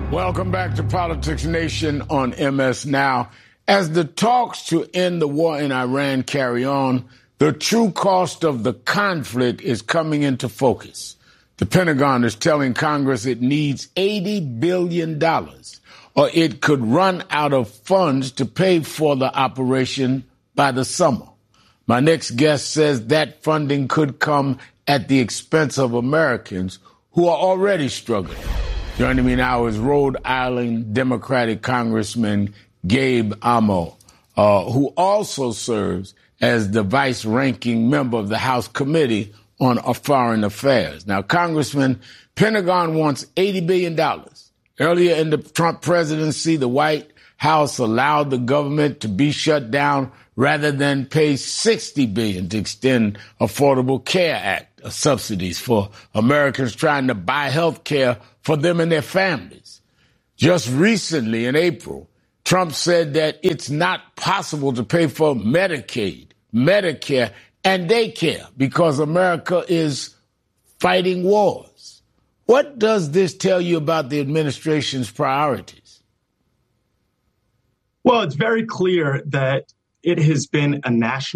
Welcome back to Politics Nation on MS Now. As the talks to end the war in Iran carry on, the true cost of the conflict is coming into focus. The Pentagon is telling Congress it needs $80 billion, or it could run out of funds to pay for the operation by the summer. My next guest says that funding could come at the expense of Americans who are already struggling. Joining me now is Rhode Island Democratic Congressman Gabe Amo, who also serves as the vice-ranking member of the House Committee on Foreign Affairs. Now, Congressman, Pentagon wants $80 billion. Earlier in the Trump presidency, the White House allowed the government to be shut down rather than pay $60 billion to extend Affordable Care Act subsidies for Americans trying to buy health care for them and their families. Just recently, in April, Trump said that it's not possible to pay for Medicaid, Medicare, and daycare because America is fighting wars. What does this tell you about the administration's priorities? Well, it's very clear that it has been a national